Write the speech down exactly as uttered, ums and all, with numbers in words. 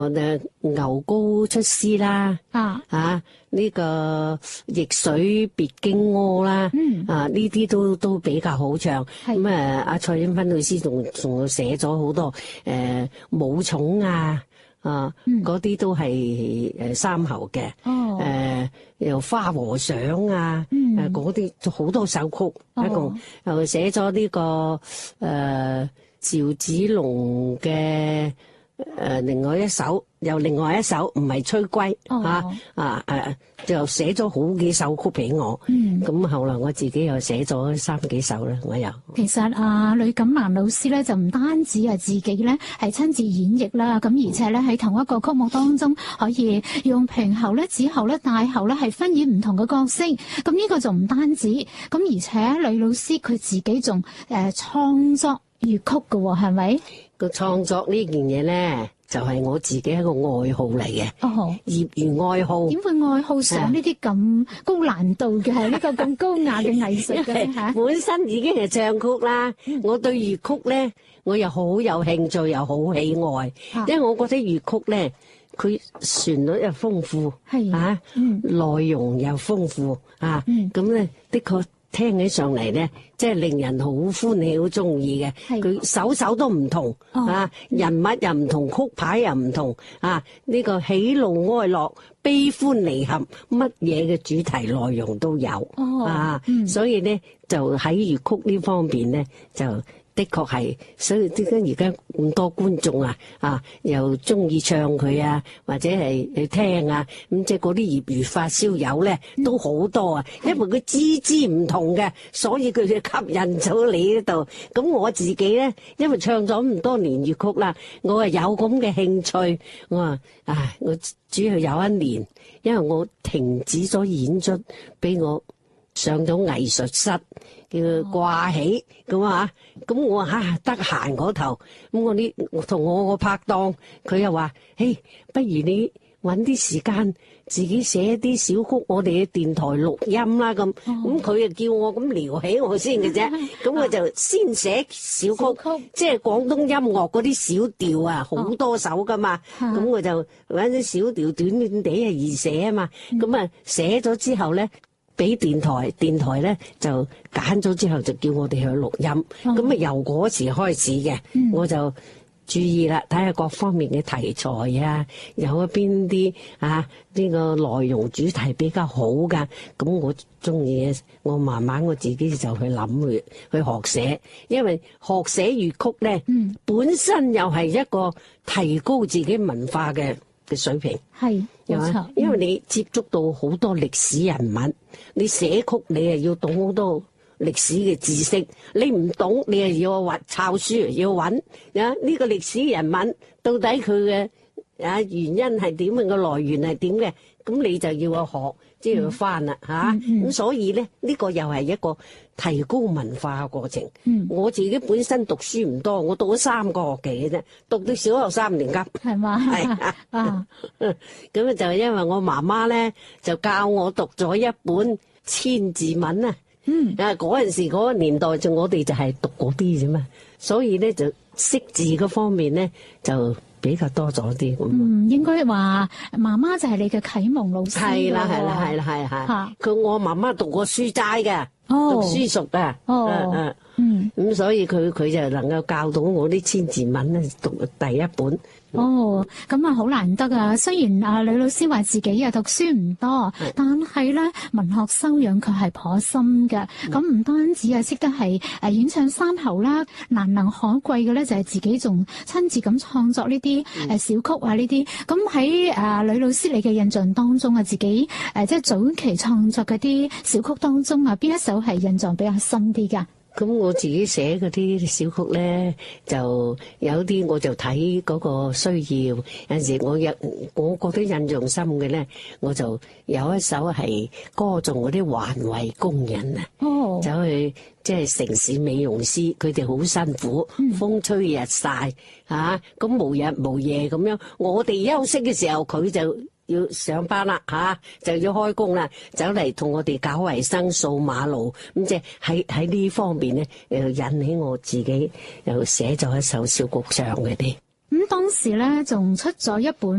我哋牛膏出絲啦， 啊啊呢、這個逆水別經屙啦， 嗯啊呢啲都都比較好唱。 係咁啊，阿蔡英芬老師仲仲寫咗好多誒武松啊，啊嗰啲、都係誒三喉嘅。 哦誒又花和尚啊，誒嗰啲好多首曲， 哦一共又寫咗呢、這個誒趙子龍嘅。誒、呃，另外一首又另外一首唔係吹龜吓、 哦、 啊啊誒，就寫咗好幾首曲俾我。 嗯， 咁後來我自己又寫咗三幾首啦，我又。 其實啊，呂錦蘭老師咧就唔單止係自己咧係親自演繹啦，咁而且咧喺同一個曲目當中可以用平喉咧、子喉咧、大喉咧係分演唔同嘅角色。咁呢個就唔單止，咁而且呂老師佢自己仲誒創作粵曲嘅喎，係咪？ 個創作呢件嘢咧，就係、是、我自己一個愛好嚟嘅， 哦， 業餘愛好。 點會愛好上呢啲咁高難度嘅係呢個咁高雅嘅藝術嘅嚇？ 本身已經係唱曲啦，我對粵曲咧，我又好有興趣，又好喜愛， 啊、 因為我覺得粵曲咧，佢旋律又豐富， 係啊， 嗯， 內容又豐富啊，咁咧、嗯、的確。聽起上嚟咧，即係令人好歡喜、好中意嘅。佢首首都唔同、哦、啊，人物又唔同，曲牌又唔同啊。呢、這個喜怒哀樂、悲歡離合，乜嘢嘅主題內容都有、哦、啊。嗯、所以咧，就喺粵曲呢方面咧，就的確係，所以點解而家咁多觀眾啊啊，又中意唱佢啊，或者係去聽啊，咁即係嗰啲業餘發燒友咧都好多啊，因為佢支支唔同嘅，所以佢就吸引咗你呢度。咁我自己咧，因為唱咗咁多年粵曲啦，我係有咁嘅興趣。我話唉，我主要有一年，因為我停止咗演出，俾我上咗藝術室。叫佢掛起咁啊，咁我吓得閒嗰頭，咁我啲同我個拍檔，佢又話，嘿，不如你搵啲時間自己寫啲小曲，我哋嘅電台錄音啦咁。咁佢又叫我咁撩起我先嘅啫，咁我就先寫小曲，小曲即係廣東音樂嗰啲小調啊，好多首噶嘛。咁、哦、我就搵啲小調短短地係易寫啊嘛。咁啊寫咗之後咧。俾電台，電台咧就揀咗之後就叫我哋去錄音，咁啊、哦、由嗰時開始嘅，嗯、我就注意啦，睇下各方面嘅題材啊，有邊啲啊呢、呢個內容主題比較好噶，咁我中意嘅，我慢慢我自己就去諗去去學寫，因為學寫粵曲咧，嗯、本身又係一個提高自己文化嘅嘅水平，係冇錯，因為你接觸到好多歷史人物，你寫曲你係要懂好多歷史嘅知識，你唔懂你係要揾抄書，要揾啊呢個歷史人物到底佢嘅啊原因係點嘅，個來源係點嘅，咁你就要去學，即係要翻啦吓，咁所以咧呢個又係一個提高文化嘅過程。嗯、我自己本身讀書唔多，我讀咗三個學期嘅啫，讀到小學三年級，係嘛嗎？係啊，咁啊就因為我媽媽咧就教我讀咗一本千字文啊。嗯，啊嗰陣時嗰個年代就我哋就係讀嗰啲啫嘛，所以咧就識字嗰方面咧就比較多咗啲咁。嗯， 應該話媽媽就係你嘅啟蒙老師。 係啦係啦係啦係係。佢我媽媽讀過書齋嘅， 哦、 讀書熟嘅。哦，嗯嗯。咁所以佢佢就能夠教到我啲千字文咧，讀第一本。 哦，咁啊好難得啊！雖然啊呂老師話自己啊讀書唔多，是但係咧文學修養佢係頗深嘅。咁唔、嗯、單止啊識得係誒演唱三喉啦，難能可貴嘅咧就係自己仲親自咁創作呢啲誒小曲啊呢啲。咁喺誒呂老師你嘅印象當中啊，自己誒即係早期創作嗰啲小曲當中啊，邊一首係印象比較深啲噶？ 咁我自己寫嗰啲小曲咧，就有啲我就睇嗰個需要。有陣時我有我覺得印象深嘅咧，我就有一首係歌頌嗰啲環衛工人啊，哦，走去即係城市美容師，佢哋好辛苦，嗯、風吹日曬嚇，咁、啊、無日無夜咁樣。我哋休息嘅時候，佢就要上班啦吓、啊，就要開工啦，走嚟同我哋搞衛生、掃馬路，咁即係喺喺呢方面咧，又引起我自己又寫咗一首小曲唱嘅啲。 咁當時咧仲出咗一本